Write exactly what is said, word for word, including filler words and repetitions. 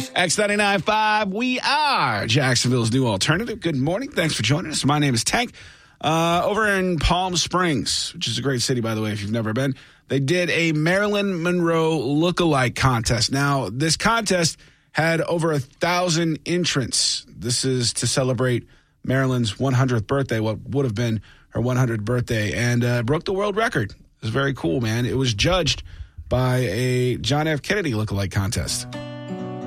X ninety-nine point five, we are Jacksonville's new alternative. Good morning. Thanks for joining us. My name is Tank. Uh, over in Palm Springs, which is a great city, by the way, if you've never been, they did a Marilyn Monroe lookalike contest. Now, this contest had over a thousand entrants. This is to celebrate Marilyn's one hundredth birthday, what would have been her one hundredth birthday, and uh, broke the world record. It was very cool, man. It was judged by a John F. Kennedy lookalike contest.